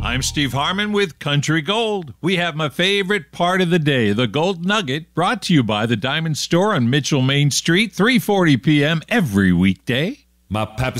I'm Steve Harmon with Country Gold. We have my favorite part of the day, the Gold Nugget, brought to you by the Diamond Store on Mitchell Main Street, 3:40 p.m. every weekday. My pappy